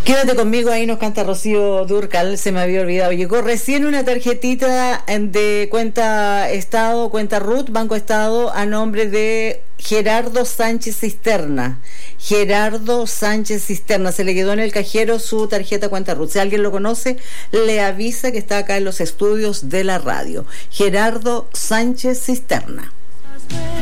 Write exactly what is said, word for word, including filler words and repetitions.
Quédate conmigo, ahí nos canta Rocío Dúrcal, se me había olvidado. Llegó recién una tarjetita de cuenta Estado, cuenta RUT, Banco Estado, a nombre de Gerardo Sánchez Cisterna. Gerardo Sánchez Cisterna, se le quedó en el cajero su tarjeta cuenta RUT. Si alguien lo conoce, le avisa que está acá en los estudios de la radio. Gerardo Sánchez Cisterna.